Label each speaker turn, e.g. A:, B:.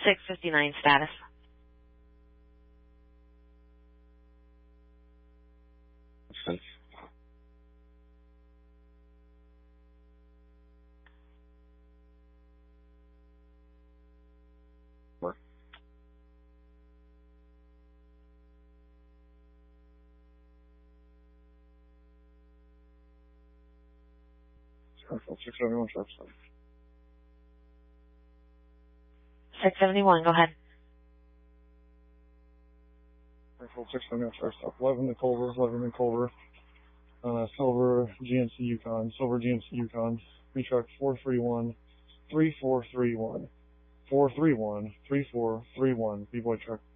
A: 659 status.
B: Sense. Work. Sharpsville, 671 Sharpsville.
A: 671, go ahead.
B: Sharpsville, 671 Sharpsville. 11 to Culver, 11 to Culver. Silver GMC Yukon, Silver GMC Yukon. Retruck 431, 3431. 431, 3431. B-Boy truck